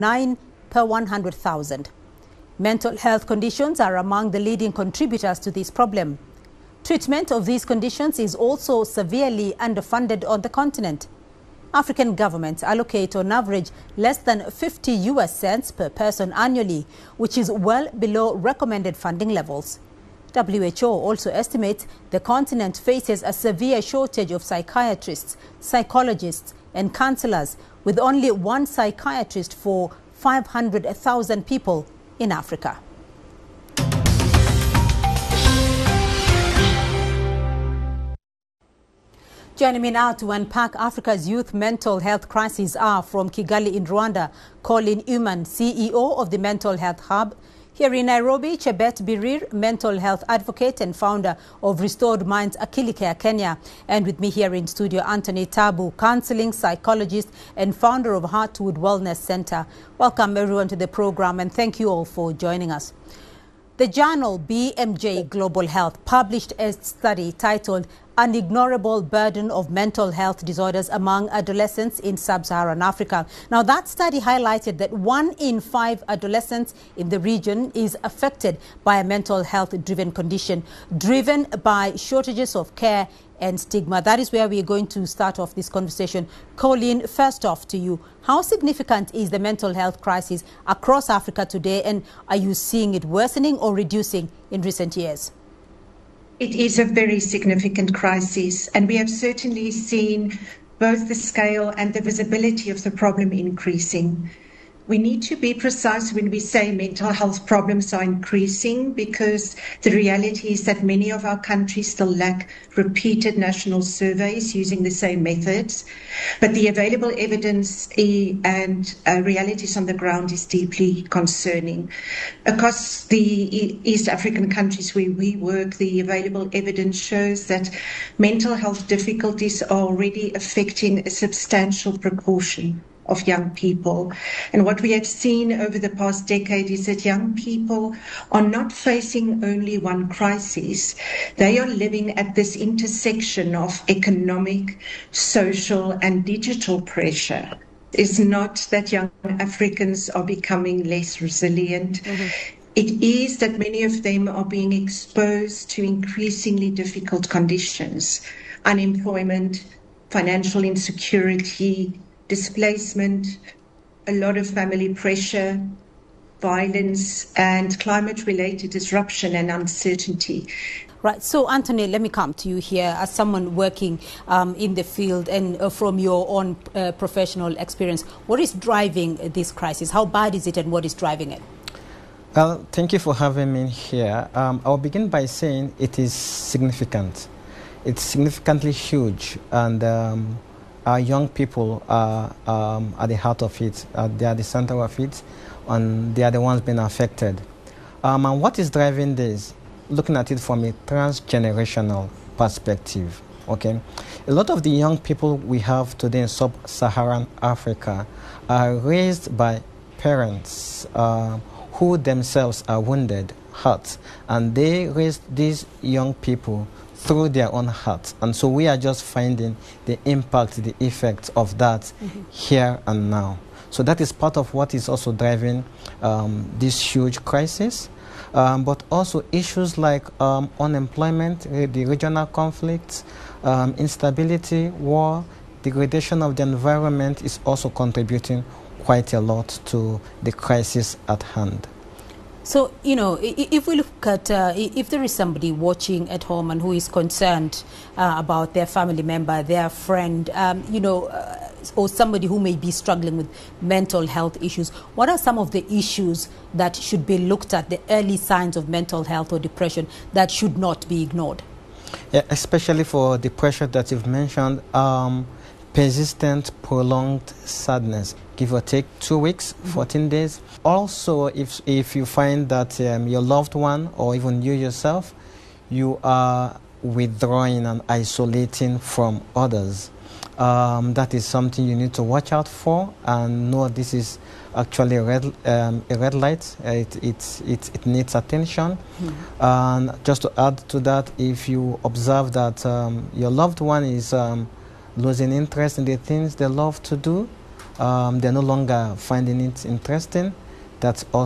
9 per 100,000. Mental health conditions are among the leading contributors to this problem. Treatment of these conditions is also severely underfunded on the continent. African governments allocate on average less than 50 US cents per person annually, which is well below recommended funding levels. WHO also estimates the continent faces a severe shortage of psychiatrists, psychologists and counselors, with only one psychiatrist for 500,000 people in Africa. Joining me now to unpack Africa's youth mental health crises are from Kigali in Rwanda, Colin Uman, CEO of the Mental Health Hub. Here in Nairobi, Chebet Birir, mental health advocate and founder of Restored Minds Akili Care Kenya. And with me here in studio, Anthony Tabu, counseling psychologist and founder of Heartwood Wellness Center. Welcome everyone to the program and thank you all for joining us. The journal BMJ Global Health published a study titled An Ignorable Burden of Mental Health Disorders Among Adolescents in Sub-Saharan Africa. Now, that study highlighted that 1 in 5 adolescents in the region is affected by a mental health-driven condition, driven by shortages of care and stigma. That is where we are going to start off this conversation. Colin, first off to you, how significant is the mental health crisis across Africa today, and are you seeing it worsening or reducing in recent years? It is a very significant crisis, and we have certainly seen both the scale and the visibility of the problem increasing. We need to be precise when we say mental health problems are increasing, because the reality is that many of our countries still lack repeated national surveys using the same methods. But the available evidence and realities on the ground is deeply concerning. Across the East African countries where we work, the available evidence shows that mental health difficulties are already affecting a substantial proportion of young people. And what we have seen over the past decade is that young people are not facing only one crisis. They are living at this intersection of economic, social, and digital pressure. It's not that young Africans are becoming less resilient. It is that many of them are being exposed to increasingly difficult conditions: unemployment, financial insecurity, displacement, a lot of family pressure, violence, and climate-related disruption and uncertainty. Right. So, Anthony, let me come to you here as someone working in the field and from your own professional experience. What is driving this crisis? How bad is it and what is driving it? Well, thank you for having me here. I'll begin by saying it is significant. It's significantly huge, and our young people are at the heart of it. They are the center of it, and they are the ones being affected. And what is driving this? Looking at it from a transgenerational perspective, okay? A lot of the young people we have today in sub-Saharan Africa are raised by parents who themselves are wounded, hurt, and they raise these young people through their own hearts. And so we are just finding the impact, the effects of that here and now. So that is part of what is also driving this huge crisis. But also issues like unemployment, the regional conflicts, instability, war, degradation of the environment is also contributing quite a lot to the crisis at hand. So, you know, if we look at, if there is somebody watching at home and who is concerned about their family member, their friend, or somebody who may be struggling with mental health issues, what are some of the issues that should be looked at, the early signs of mental health or depression that should not be ignored? Yeah, especially for depression that you've mentioned, persistent, prolonged sadness, give or take 2 weeks, 14 days. Also, if you find that your loved one or even you yourself, you are withdrawing and isolating from others, that is something you need to watch out for and know this is actually a red light. It needs attention. And just to add to that, if you observe that your loved one is losing interest in the things they love to do, they're no longer finding it interesting. That's also